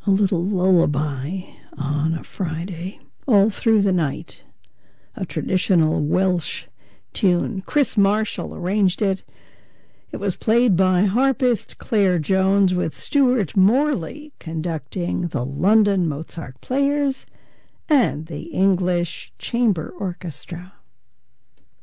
A little lullaby on a Friday, all through the night. A traditional Welsh tune. Chris Marshall arranged it. It was played by harpist Claire Jones, with Stuart Morley conducting the London Mozart Players and the English Chamber Orchestra.